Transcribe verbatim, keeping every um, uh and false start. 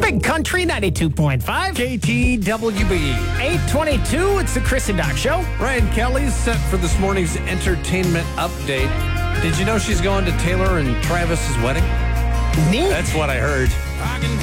Big Country ninety-two point five. K T W B. eight twenty-two, it's the Chris and Doc Show. Ryan Kelly's set for this morning's entertainment update. Did you know she's going to Taylor and Travis's wedding? Neat. That's what I heard.